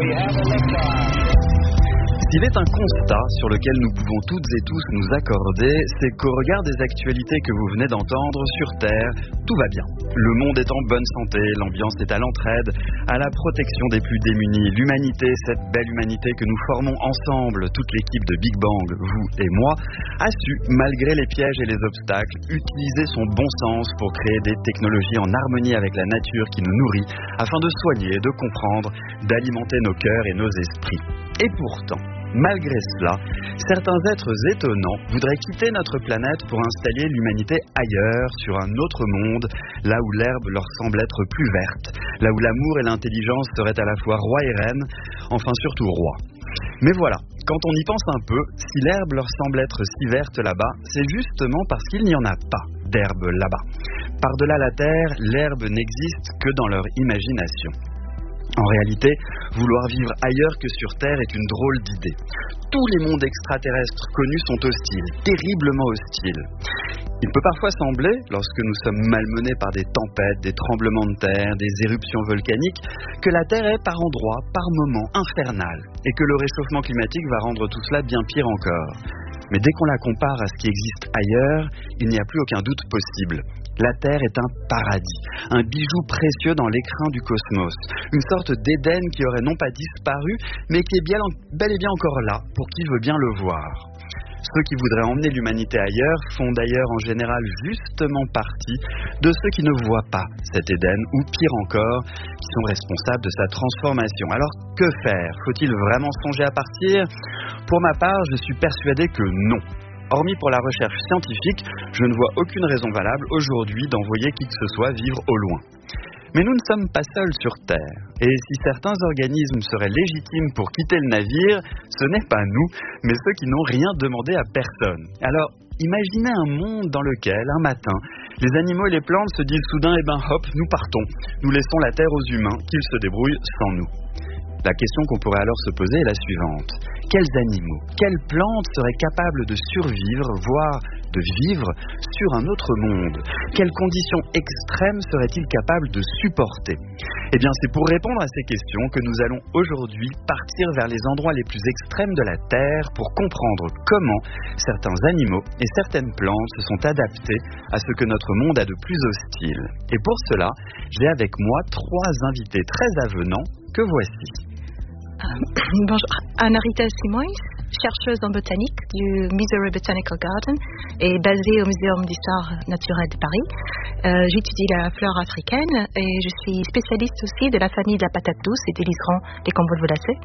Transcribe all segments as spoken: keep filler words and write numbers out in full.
S'il est un constat sur lequel nous pouvons toutes et tous nous accorder, c'est qu'au regard des actualités que vous venez d'entendre sur Terre, tout va bien. Le monde est en bonne santé, l'ambiance est à l'entraide, à la protection des plus démunis. L'humanité, cette belle humanité que nous formons ensemble, toute l'équipe de Big Bang, vous et moi, a su, malgré les pièges et les obstacles, utiliser son bon sens pour créer des technologies en harmonie avec la nature qui nous nourrit, afin de soigner, de comprendre, d'alimenter nos cœurs et nos esprits. Et pourtant, malgré cela, certains êtres étonnants voudraient quitter notre planète pour installer l'humanité ailleurs, sur un autre monde, là où l'herbe leur semble être plus verte, là où l'amour et l'intelligence seraient à la fois roi et reine, enfin surtout roi. Mais voilà, quand on y pense un peu, si l'herbe leur semble être si verte là-bas, c'est justement parce qu'il n'y en a pas d'herbe là-bas. Par-delà la terre, l'herbe n'existe que dans leur imagination. En réalité, vouloir vivre ailleurs que sur Terre est une drôle d'idée. Tous les mondes extraterrestres connus sont hostiles, terriblement hostiles. Il peut parfois sembler, lorsque nous sommes malmenés par des tempêtes, des tremblements de terre, des éruptions volcaniques, que la Terre est par endroits, par moments, infernale, et que le réchauffement climatique va rendre tout cela bien pire encore. Mais dès qu'on la compare à ce qui existe ailleurs, il n'y a plus aucun doute possible. La Terre est un paradis, un bijou précieux dans l'écrin du cosmos, une sorte d'Éden qui aurait non pas disparu, mais qui est bien, bel et bien encore là, pour qui veut bien le voir. Ceux qui voudraient emmener l'humanité ailleurs font d'ailleurs en général justement partie de ceux qui ne voient pas cet Éden, ou pire encore, qui sont responsables de sa transformation. Alors que faire ? Faut-il vraiment songer à partir ? Pour ma part, je suis persuadé que non. Hormis pour la recherche scientifique, je ne vois aucune raison valable aujourd'hui d'envoyer qui que ce soit vivre au loin. Mais nous ne sommes pas seuls sur Terre. Et si certains organismes seraient légitimes pour quitter le navire, ce n'est pas nous, mais ceux qui n'ont rien demandé à personne. Alors, imaginez un monde dans lequel, un matin, les animaux et les plantes se disent soudain, eh ben hop, nous partons. Nous laissons la Terre aux humains, qu'ils se débrouillent sans nous. La question qu'on pourrait alors se poser est la suivante. Quels animaux, quelles plantes seraient capables de survivre, voire de vivre sur un autre monde ? Quelles conditions extrêmes seraient-ils capables de supporter ? Eh bien, c'est pour répondre à ces questions que nous allons aujourd'hui partir vers les endroits les plus extrêmes de la Terre pour comprendre comment certains animaux et certaines plantes se sont adaptés à ce que notre monde a de plus hostile. Et pour cela, j'ai avec moi trois invités très avenants que voici. Bonjour, Anna-Rita Simões, chercheuse en botanique du Missouri Botanical Garden et basée au Muséum d'Histoire Naturelle de Paris. Euh, j'étudie la flore africaine et je suis spécialiste aussi de la famille de la patate douce et des liserons des convolvulacées.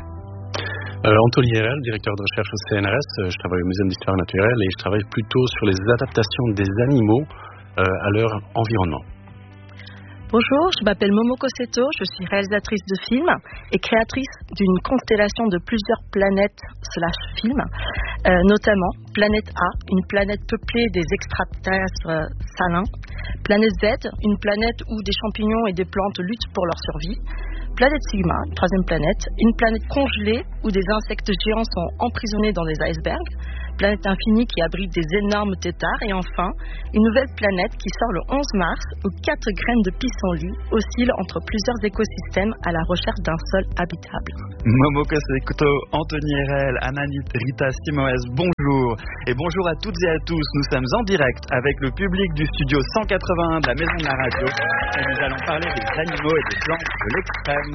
Euh, Anthony Herel, directeur de recherche au C N R S, je travaille au Muséum d'Histoire Naturelle et je travaille plutôt sur les adaptations des animaux euh, à leur environnement. Bonjour, je m'appelle Momoko Seto, je suis réalisatrice de films et créatrice d'une constellation de plusieurs planètes slash films, euh, notamment Planète A, une planète peuplée des extraterrestres salins, Planète Z, une planète où des champignons et des plantes luttent pour leur survie, Planète Sigma, une troisième planète, une planète congelée où des insectes géants sont emprisonnés dans des icebergs, Planète Infinie qui abrite des énormes têtards et enfin, une nouvelle planète qui sort le onze mars où quatre graines de pissenlit oscillent entre plusieurs écosystèmes à la recherche d'un sol habitable. Momoko Seto, Anthony Herel, Anna-Rita Simões, bonjour. Et bonjour à toutes et à tous. Nous sommes en direct avec le public du studio cent quatre-vingt-un de la Maison de la Radio et nous allons parler des animaux et des plantes de l'extrême.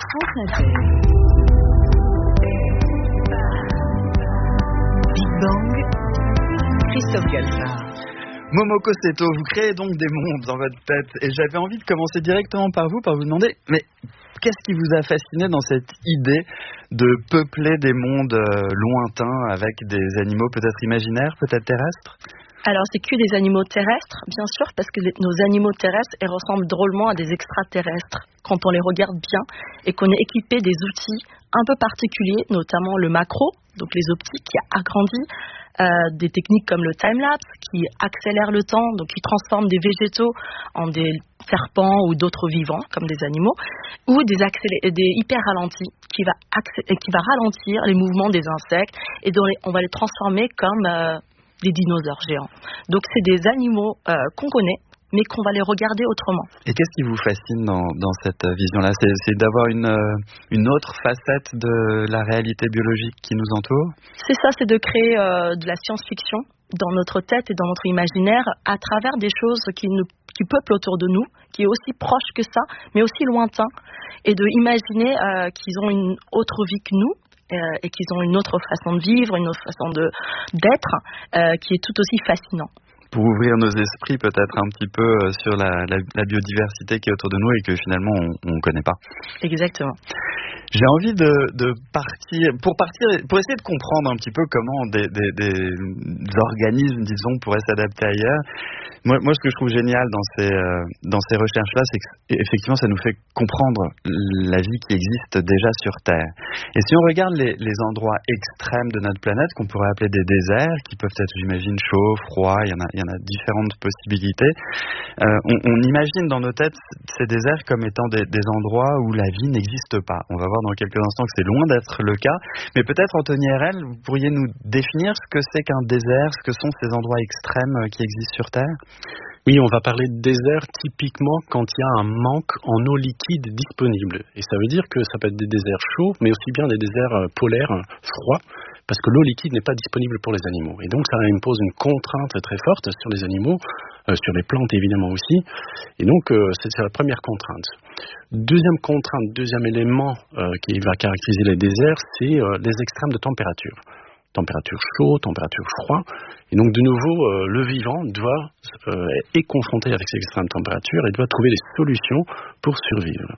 Big Bang, Christophe Galfard. Momoko Seto, vous créez donc des mondes dans votre tête et j'avais envie de commencer directement par vous, par vous demander, mais qu'est-ce qui vous a fasciné dans cette idée de peupler des mondes euh, lointains avec des animaux peut-être imaginaires, peut-être terrestres ? Alors, c'est que des animaux terrestres, bien sûr, parce que les, nos animaux terrestres ils ressemblent drôlement à des extraterrestres quand on les regarde bien et qu'on est équipé des outils un peu particuliers, notamment le macro, donc les optiques qui a agrandi, euh, des techniques comme le time-lapse qui accélèrent le temps, donc qui transforment des végétaux en des serpents ou d'autres vivants, comme des animaux, ou des, accélé- des hyper-ralentis qui va, accé- qui va ralentir les mouvements des insectes et dont les, on va les transformer comme... Euh, des dinosaures géants. Donc c'est des animaux euh, qu'on connaît, mais qu'on va les regarder autrement. Et qu'est-ce qui vous fascine dans, dans cette vision-là ? c'est, c'est d'avoir une, une autre facette de la réalité biologique qui nous entoure ? C'est ça, c'est de créer euh, de la science-fiction dans notre tête et dans notre imaginaire à travers des choses qui, nous, qui peuplent autour de nous, qui est aussi proche que ça, mais aussi lointain, et de imaginer euh, qu'ils ont une autre vie que nous, euh, et qu'ils ont une autre façon de vivre, une autre façon de, d'être, euh, qui est tout aussi fascinant. Pour ouvrir nos esprits peut-être un petit peu sur la, la, la biodiversité qui est autour de nous et que finalement on ne connaît pas. Exactement. J'ai envie de, de partir, pour partir, pour essayer de comprendre un petit peu comment des, des, des organismes, disons, pourraient s'adapter ailleurs. Moi, moi, ce que je trouve génial dans ces, euh, dans ces recherches-là, c'est qu'effectivement, ça nous fait comprendre la vie qui existe déjà sur Terre. Et si on regarde les, les endroits extrêmes de notre planète, qu'on pourrait appeler des déserts, qui peuvent être, j'imagine, chauds, froids, il y en a, il y en a différentes possibilités, euh, on, on imagine dans nos têtes ces déserts comme étant des, des endroits où la vie n'existe pas. On va voir dans quelques instants que c'est loin d'être le cas, mais peut-être, Anthony Herel, vous pourriez nous définir ce que c'est qu'un désert, ce que sont ces endroits extrêmes qui existent sur Terre ? Oui, on va parler de désert typiquement quand il y a un manque en eau liquide disponible. Et ça veut dire que ça peut être des déserts chauds, mais aussi bien des déserts polaires froids, parce que l'eau liquide n'est pas disponible pour les animaux. Et donc ça impose une contrainte très forte sur les animaux, euh, sur les plantes évidemment aussi. Et donc euh, c'est, c'est la première contrainte. Deuxième contrainte, deuxième élément euh, qui va caractériser les déserts, c'est euh, les extrêmes de température. Température chaude, température froid. Et donc de nouveau, euh, le vivant doit euh, est confronté avec ces extrêmes températures et doit trouver des solutions pour survivre.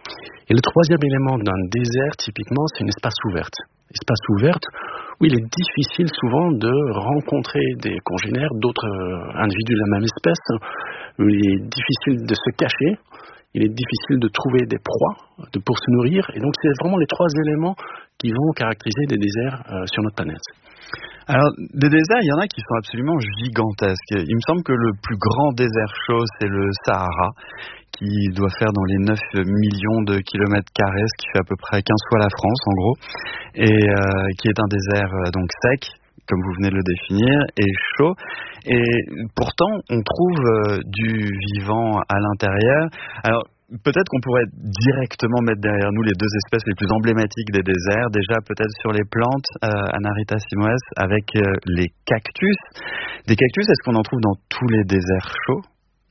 Et le troisième élément d'un désert, typiquement, c'est une espace ouverte. Espace ouverte où il est difficile souvent de rencontrer des congénères, d'autres euh, individus de la même espèce, où il est difficile de se cacher, il est difficile de trouver des proies de, pour se nourrir. Et donc c'est vraiment les trois éléments qui vont caractériser des déserts euh, sur notre planète. Alors, des déserts, il y en a qui sont absolument gigantesques. Il me semble que le plus grand désert chaud, c'est le Sahara, qui doit faire dans les neuf millions de kilomètres carrés, ce qui fait à peu près quinze fois la France, en gros, et euh, qui est un désert euh, donc sec, comme vous venez de le définir, et chaud. Et pourtant, on trouve euh, du vivant à l'intérieur. Alors, peut-être qu'on pourrait directement mettre derrière nous les deux espèces les plus emblématiques des déserts. Déjà, peut-être sur les plantes, euh, Anna-Rita Simoes, avec euh, les cactus. Des cactus, est-ce qu'on en trouve dans tous les déserts chauds ?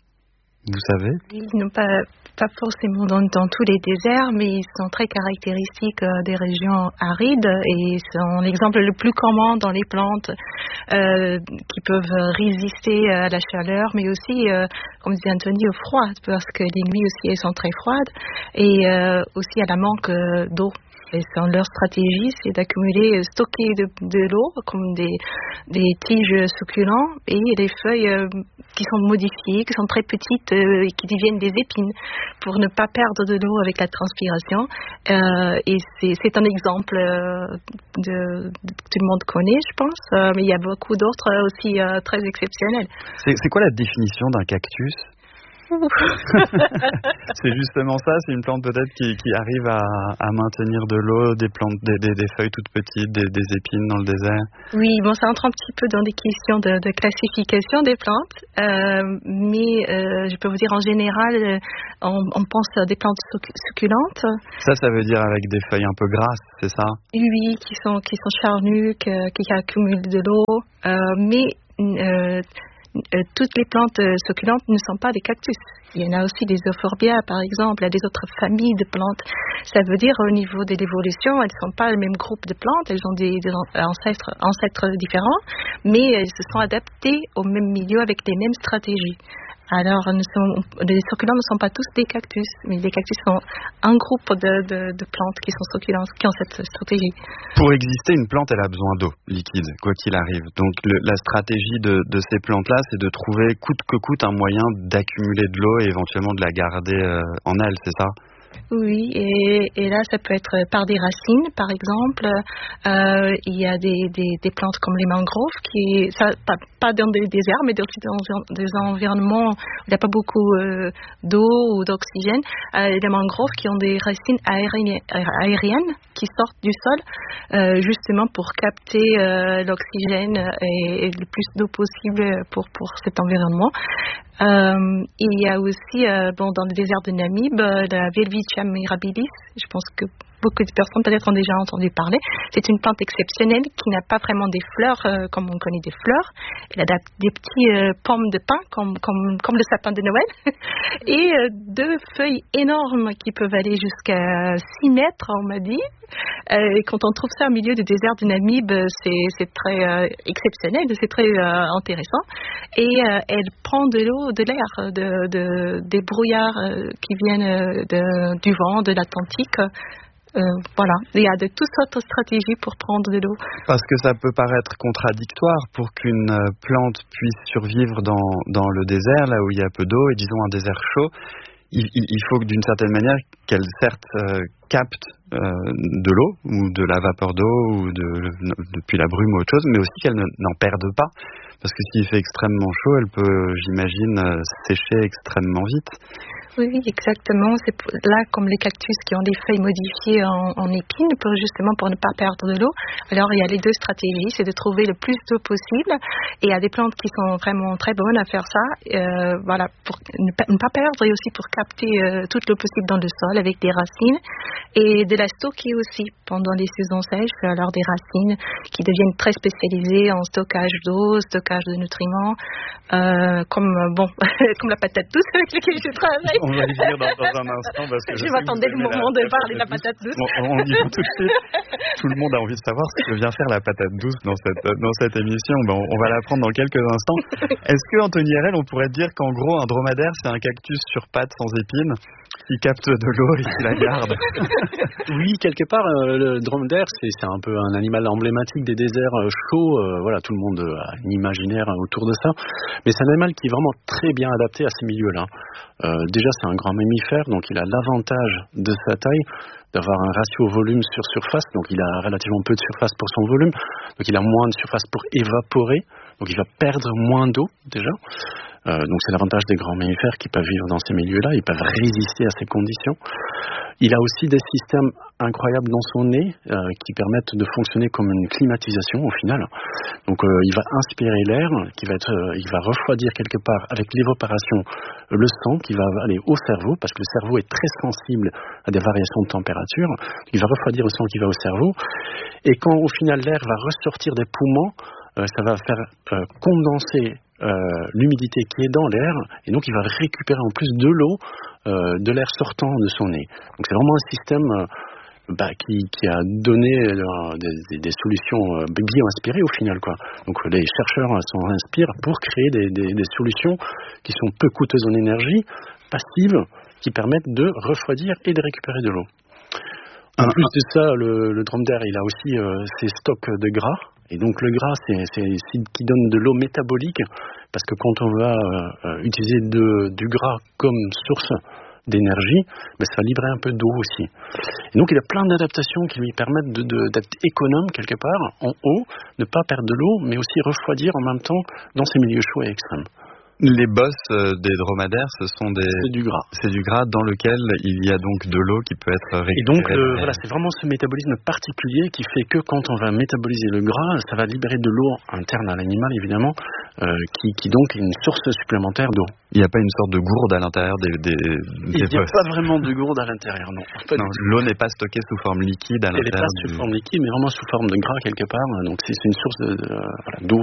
Vous savez ? Ils n'ont pas, pas forcément dans, dans tous les déserts, mais ils sont très caractéristiques euh, des régions arides et sont l'exemple le plus commun dans les plantes euh, qui peuvent résister à la chaleur, mais aussi, euh, comme disait Anthony, au froid, parce que les nuits aussi elles sont très froides, et euh, aussi à la manque euh, d'eau. Et leur stratégie, c'est d'accumuler, stocker de, de l'eau comme des, des tiges succulentes et des feuilles euh, qui sont modifiées, qui sont très petites euh, et qui deviennent des épines pour ne pas perdre de l'eau avec la transpiration. Euh, et c'est, c'est un exemple euh, de, de, que tout le monde connaît, je pense, euh, mais il y a beaucoup d'autres aussi euh, très exceptionnels. C'est, c'est quoi la définition d'un cactus ? C'est justement ça, c'est une plante peut-être qui, qui arrive à, à maintenir de l'eau, des plantes, des, des, des feuilles toutes petites, des, des épines dans le désert. Oui, bon, ça entre un petit peu dans des questions de, de classification des plantes, euh, mais euh, je peux vous dire en général, on, on pense à des plantes succulentes. Ça, ça veut dire avec des feuilles un peu grasses, c'est ça ? Oui, qui sont qui sont charnues, qui, qui accumulent de l'eau, euh, mais euh, Euh, toutes les plantes euh, succulentes ne sont pas des cactus. Il y en a aussi des euphorbias, par exemple, il y a des autres familles de plantes. Ça veut dire au niveau de l'évolution, elles ne sont pas le même groupe de plantes, elles ont des, des ancêtres, ancêtres différents, mais elles se sont adaptées au même milieu avec les mêmes stratégies. Alors, nous sommes, les succulents ne sont pas tous des cactus, mais les cactus sont un groupe de, de, de plantes qui sont succulentes, qui ont cette stratégie. Pour exister, une plante, elle a besoin d'eau liquide, quoi qu'il arrive. Donc, le, la stratégie de, de ces plantes-là, c'est de trouver coûte que coûte un moyen d'accumuler de l'eau et éventuellement de la garder euh, en elle, c'est ça ? Oui, et, et là, ça peut être par des racines, par exemple. Euh, il y a des, des, des plantes comme les mangroves, qui, ça, pas, pas dans des déserts, mais aussi dans des environnements où il n'y a pas beaucoup euh, d'eau ou d'oxygène. Euh, les mangroves qui ont des racines aériennes, aériennes qui sortent du sol, euh, justement pour capter euh, l'oxygène et, et le plus d'eau possible pour, pour cet environnement. Euh, il y a aussi, euh, bon, dans le désert de Namib, euh, la Welwitschia mirabilis. Je pense que beaucoup de personnes peut-être ont déjà entendu parler. C'est une plante exceptionnelle qui n'a pas vraiment des fleurs euh, comme on connaît des fleurs. Elle a des petits euh, pommes de pin comme, comme, comme le sapin de Noël et euh, deux feuilles énormes qui peuvent aller jusqu'à six mètres, on m'a dit. Euh, et quand on trouve ça au milieu du désert du Namib, c'est, c'est très euh, exceptionnel, c'est très euh, intéressant. Et euh, elle prend de l'eau, de l'air, de, de, des brouillards euh, qui viennent de, du vent, de l'Atlantique. Euh, voilà, il y a de toutes sortes de stratégies pour prendre de l'eau. Parce que ça peut paraître contradictoire pour qu'une plante puisse survivre dans, dans le désert, là où il y a peu d'eau, et disons un désert chaud, il, il faut que d'une certaine manière qu'elle certes euh, capte euh, de l'eau, ou de la vapeur d'eau, ou de, depuis la brume ou autre chose, mais aussi qu'elle ne, n'en perde pas. Parce que s'il fait extrêmement chaud, elle peut, j'imagine, euh, sécher extrêmement vite. Oui, exactement. C'est pour, là, comme les cactus qui ont des feuilles modifiées en, en épines, pour, justement pour ne pas perdre de l'eau. Alors, il y a les deux stratégies, c'est de trouver le plus d'eau possible. Et il y a des plantes qui sont vraiment très bonnes à faire ça, euh, voilà, pour ne pas, ne pas perdre et aussi pour capter euh, toute l'eau possible dans le sol avec des racines et de la stocker aussi pendant les saisons sèches. Alors, des racines qui deviennent très spécialisées en stockage d'eau, stockage de nutriments, euh, comme bon, comme la patate douce avec laquelle je travaille. On va y venir dans, dans un instant parce que je, je m'attendais le moment la, de parler de la patate douce. On, on y va tout de suite. Tout le monde a envie de savoir ce que vient faire la patate douce dans cette, dans cette émission. Ben, on, on va l'apprendre dans quelques instants. Est-ce que, Anthony R L, on pourrait dire qu'en gros, un dromadaire, c'est un cactus sur pattes sans épines qui capte de l'eau et qui la garde? Oui, quelque part, euh, le dromadaire, c'est, c'est un peu un animal emblématique des déserts euh, chauds. Euh, voilà, tout le monde a un imaginaire autour de ça. Mais c'est un animal qui est vraiment très bien adapté à ces milieux-là. Euh, déjà, c'est un grand mammifère, donc il a l'avantage de sa taille d'avoir un ratio volume sur surface, donc il a relativement peu de surface pour son volume, donc il a moins de surface pour évaporer, donc il va perdre moins d'eau déjà. Euh, donc c'est l'avantage des grands mammifères qui peuvent vivre dans ces milieux-là, ils peuvent résister à ces conditions. Il a aussi des systèmes incroyables dans son nez euh, qui permettent de fonctionner comme une climatisation au final. Donc euh, il va inspirer l'air, qui va être, euh, il va refroidir quelque part avec l'évaporation le sang qui va aller au cerveau, parce que le cerveau est très sensible à des variations de température. Il va refroidir le sang qui va au cerveau. Et quand au final l'air va ressortir des poumons, euh, ça va faire euh, condenser Euh, l'humidité qui est dans l'air, et donc il va récupérer en plus de l'eau euh, de l'air sortant de son nez. Donc c'est vraiment un système euh, bah, qui, qui a donné euh, des, des solutions euh, bio-inspirées au final, quoi. Donc les chercheurs euh, s'en inspirent pour créer des, des, des solutions qui sont peu coûteuses en énergie, passives, qui permettent de refroidir et de récupérer de l'eau. En plus de ça, le, le dromadaire, il a aussi euh, ses stocks de gras. Et donc le gras, c'est, c'est, c'est qui donne de l'eau métabolique, parce que quand on va euh, utiliser de, du gras comme source d'énergie, ben, ça va libérer un peu d'eau aussi. Et donc il a plein d'adaptations qui lui permettent de, de, d'être économe quelque part, en haut, ne pas perdre de l'eau, mais aussi refroidir en même temps dans ces milieux chauds et extrêmes. Les bosses des dromadaires, ce sont des... C'est du gras. C'est du gras dans lequel il y a donc de l'eau qui peut être récupérée. Et donc, euh, voilà, c'est vraiment ce métabolisme particulier qui fait que quand on va métaboliser le gras, ça va libérer de l'eau interne à l'animal, évidemment, euh, qui, qui donc est une source supplémentaire d'eau. Il n'y a pas une sorte de gourde à l'intérieur des, des, des Il n'y a pas vraiment de gourde à l'intérieur, non. non l'eau n'est pas stockée sous forme liquide à Elle l'intérieur. Elle n'est pas du... sous forme liquide, mais vraiment sous forme de gras quelque part. Donc c'est, c'est une source de, de, voilà, d'eau